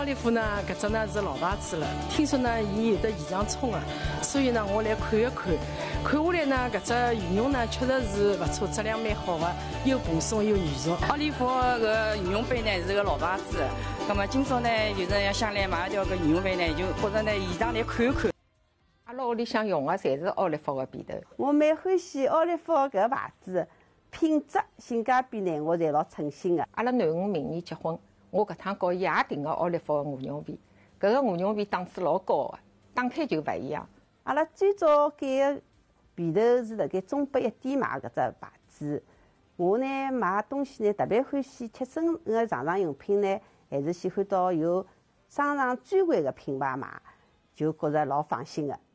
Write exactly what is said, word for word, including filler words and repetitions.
利弗呢，搿只呢是老牌子了。听说呢，伊有得现场冲的，所以呢，我来看一看。看下来呢，搿只羽绒呢，确实是勿错，质量蛮好的，又蓬松又软熟。 奥利弗搿羽绒被呢是个老牌子，葛么今朝呢，就是要想来买一条搿羽绒被呢，就觉着呢现场来看一看。 阿拉屋里向用的侪是奥利弗的被头， 我蛮欢喜奥利弗搿个牌子，品质、性价比呢，我侪老称心的。 阿拉囡恩明年结婚。我搿趟告伊也订个奥利弗个羽绒被，搿个羽绒被档次老高个，打开就勿一样。 阿拉最早拣个被头是辣盖中北一点买搿只牌子。我呢买东西呢特别欢喜贴身个日常用品呢，还是喜欢到有商场专柜个品牌买，就觉着老放心个。